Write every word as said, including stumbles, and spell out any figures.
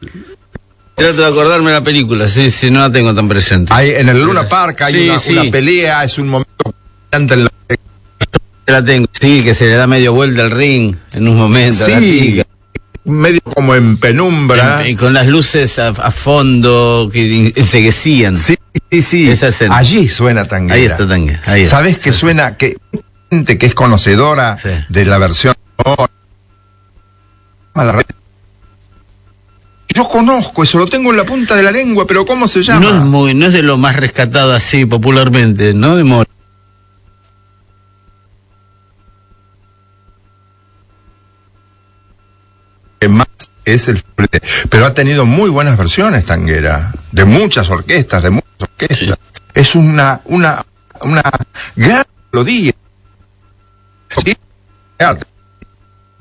Trato de acordarme de la película, sí, sí, no la tengo tan presente. Hay, en el Luna Park hay sí, una, sí. una pelea, es un momento en la... La tengo, sí, que se le da medio vuelta al ring en un momento. Sí, a la chica. medio como en penumbra. Y con las luces a, a fondo que enseguecían. Sí, sí, sí. Esa escena. Allí suena Tanguera. Ahí está Tanguera. Ahí está. ¿Sabés que sí. suena? Que gente que es conocedora sí. de la versión... Yo conozco eso, lo tengo en la punta de la lengua, pero ¿cómo se llama? No es muy, no es de lo más rescatado así popularmente, ¿no? De Mora. Más es el... Pero ha tenido muy buenas versiones, Tanguera, de muchas orquestas, de muchas orquestas. Sí. Es una, una, una gran melodía. ¿Sí?